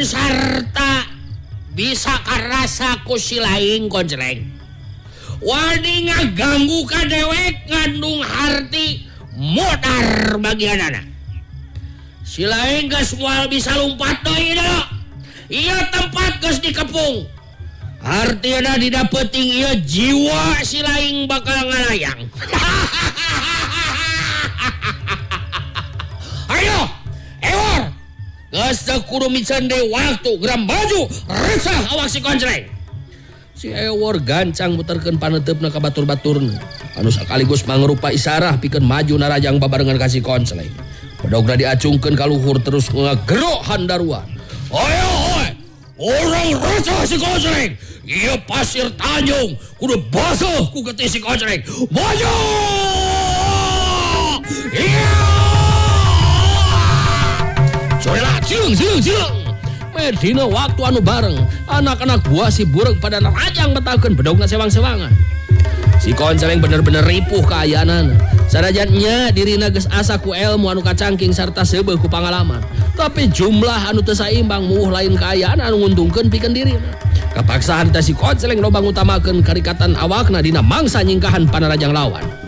sarta bisa karasaku si lain konceleng. Wani ngaganggu ka dewek ngandung harti modar bagian anak. Si lain geus moal bisa lumpat deui da. Ieu tempat geus dikepung. Artiana didapeting ieu jiwa si lain bakal ngalayang. Ayo, Ewor. Geus teu kudu mican deui waktu geram baju resah awak si konceleng. Si Ewor gancang muterkeun paneteupna ka batur-baturna. Anu sakaligus mangrupa isarah pikeun maju narajang babarengan ka si konceleng. Pedogna diacungkeun ka luhur terus ngagerok handaruan. Ayo, orang resah si konceleng. Ieu pasir Tanjung kudu basuh ku getih si konceleng. Maju! Iya! Sorelah, cilung. Medina waktu anu bareng, anak-anak buah si bureg pada nerajang betakeun bedogna sewang-sewangan. Si konceleng bener-bener ripuh kaayaanan. Sanajannya dirina geus asa ku ilmu anu kacangking sarta seubeuh ku pangalaman. Tapi jumlah anu teu saimbang muh lain kaayaan anu nguntungkeun pikeun dirina. Kapaksaan teh si konceleng loba ngutamakeun karikatan awakna dina mangsa nyingkahan panarajang lawan.